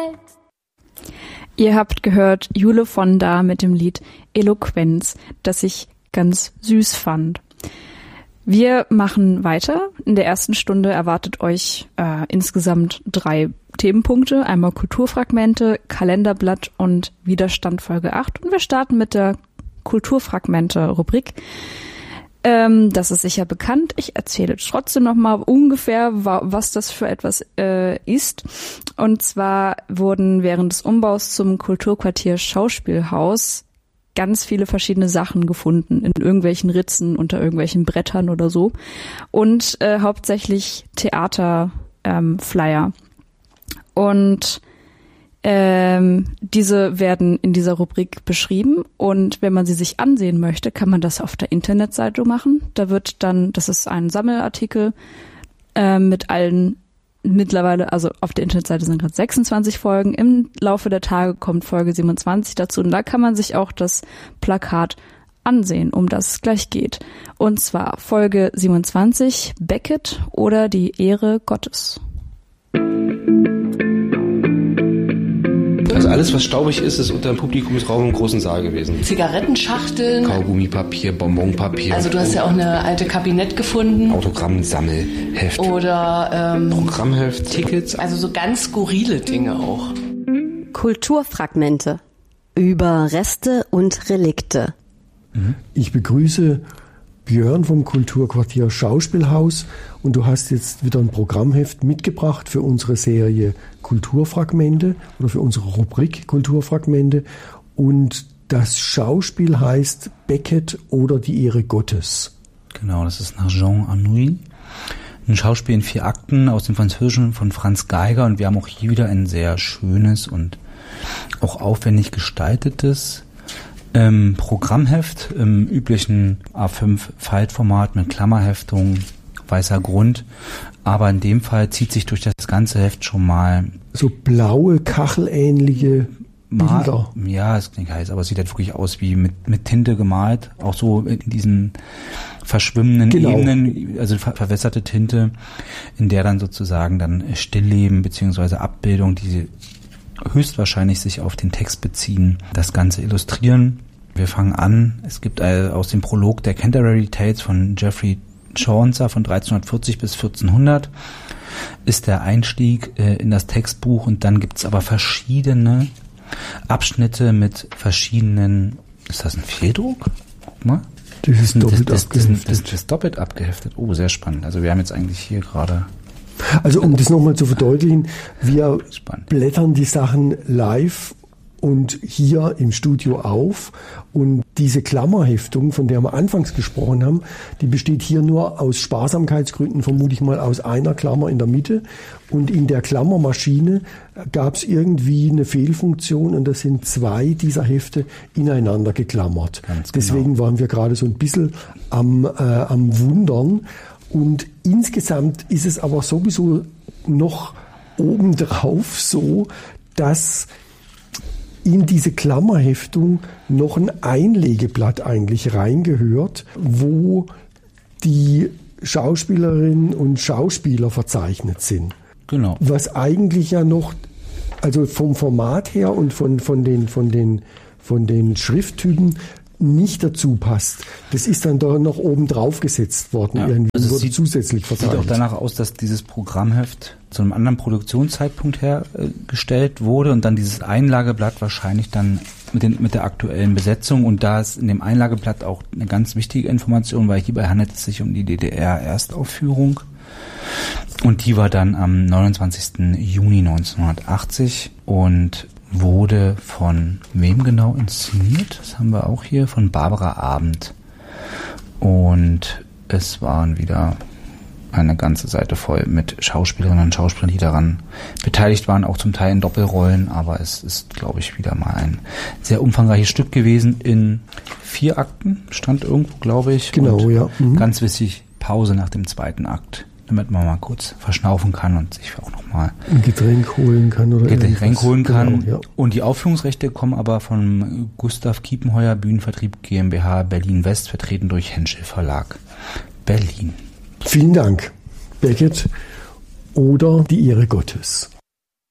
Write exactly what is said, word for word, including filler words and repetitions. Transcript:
Welt. Ihr habt gehört Jule von Da mit dem Lied Eloquenz, das ich ganz süß fand. Wir machen weiter. In der ersten Stunde erwartet euch äh, insgesamt drei Themenpunkte. Einmal Kulturfragmente, Kalenderblatt und Widerstand Folge acht. Und wir starten mit der Kulturfragmente-Rubrik. Ähm, das ist sicher bekannt. Ich erzähle trotzdem noch mal ungefähr, was das für etwas äh, ist. Und zwar wurden während des Umbaus zum Kulturquartier Schauspielhaus ganz viele verschiedene Sachen gefunden in irgendwelchen Ritzen, unter irgendwelchen Brettern oder so. Und äh, hauptsächlich Theaterflyer. Ähm, Und Ähm, diese werden in dieser Rubrik beschrieben und wenn man sie sich ansehen möchte, kann man das auf der Internetseite machen. Da wird dann, das ist ein Sammelartikel äh, mit allen mittlerweile, also auf der Internetseite sind gerade sechsundzwanzig Folgen. Im Laufe der Tage kommt Folge siebenundzwanzig dazu und da kann man sich auch das Plakat ansehen, um das es gleich geht. Und zwar Folge siebenundzwanzig, Beckett oder die Ehre Gottes. Also alles, was staubig ist, ist unter dem Publikumsraum im großen Saal gewesen. Zigarettenschachteln. Kaugummipapier, Bonbonpapier. Also du hast ja auch eine alte Kabinett gefunden. Autogrammsammelheft. Oder ähm, Programmheft, Tickets. Also so ganz skurrile Dinge auch. Kulturfragmente. Überreste und Relikte. Ich begrüße Björn vom Kulturquartier Schauspielhaus und du hast jetzt wieder ein Programmheft mitgebracht für unsere Serie Kulturfragmente oder für unsere Rubrik Kulturfragmente und das Schauspiel heißt Beckett oder die Ehre Gottes. Genau, das ist nach Jean Anouilh. Ein Schauspiel in vier Akten aus dem Französischen von Franz Geiger und wir haben auch hier wieder ein sehr schönes und auch aufwendig gestaltetes Ähm, Programmheft im üblichen A fünf Faltformat mit Klammerheftung, weißer Grund, aber in dem Fall zieht sich durch das ganze Heft schon mal so blaue, kachelähnliche Bilder. Mal, ja, es klingt heiß, aber es sieht halt wirklich aus wie mit, mit Tinte gemalt, auch so in diesen verschwimmenden genau. Ebenen, also ver- verwässerte Tinte, in der dann sozusagen dann Stillleben beziehungsweise Abbildung, die höchstwahrscheinlich sich auf den Text beziehen, das Ganze illustrieren. Wir fangen an, es gibt äh, aus dem Prolog der Canterbury Tales von Geoffrey Chaucer von dreizehnhundertvierzig bis vierzehnhundert ist der Einstieg äh, in das Textbuch und dann gibt's aber verschiedene Abschnitte mit verschiedenen, ist das ein Fehldruck? Guck mal. Das ist doppelt das, das, abgeheftet. Das, das, das ist doppelt abgeheftet. Oh, sehr spannend. Also wir haben jetzt eigentlich hier gerade... Also um das nochmal zu verdeutlichen, wir Spannend. blättern die Sachen live und hier im Studio auf und diese Klammerheftung, von der wir anfangs gesprochen haben, die besteht hier nur aus Sparsamkeitsgründen, vermute ich mal aus einer Klammer in der Mitte und in der Klammermaschine gab es irgendwie eine Fehlfunktion und da sind zwei dieser Hefte ineinander geklammert. Ganz genau. Deswegen waren wir gerade so ein bisschen am, äh, am Wundern. Und insgesamt ist es aber sowieso noch obendrauf so, dass in diese Klammerheftung noch ein Einlegeblatt eigentlich reingehört, wo die Schauspielerinnen und Schauspieler verzeichnet sind. Genau. Was eigentlich ja noch, also vom Format her und von, von, den, von, den, von den Schrifttypen nicht dazu passt. Das ist dann da noch oben drauf gesetzt worden. Ja, irgendwie also wurde sieht, zusätzlich verteilt. Sieht auch danach aus, dass dieses Programmheft zu einem anderen Produktionszeitpunkt hergestellt äh, wurde und dann dieses Einlageblatt wahrscheinlich dann mit, den, mit der aktuellen Besetzung und da ist in dem Einlageblatt auch eine ganz wichtige Information, weil hierbei handelt es sich um die D D R-Erstaufführung und die war dann am neunundzwanzigsten Juni neunzehnhundertachtzig und wurde von wem genau inszeniert? Das haben wir auch hier, von Barbara Abend. Und es waren wieder eine ganze Seite voll mit Schauspielerinnen und Schauspielern, die daran beteiligt waren, auch zum Teil in Doppelrollen, aber es ist, glaube ich, wieder mal ein sehr umfangreiches Stück gewesen in vier Akten, stand irgendwo, glaube ich. Genau, und ja. Mhm. Ganz wichtig, Pause nach dem zweiten Akt, damit man mal kurz verschnaufen kann und sich auch nochmal ein Getränk holen kann oder Getränk irgendwas. holen kann. Genau, ja. Und die Aufführungsrechte kommen aber von Gustav Kiepenheuer Bühnenvertrieb GmbH Berlin-West, vertreten durch Henschel Verlag Berlin. Vielen Dank. Beckett oder die Ehre Gottes.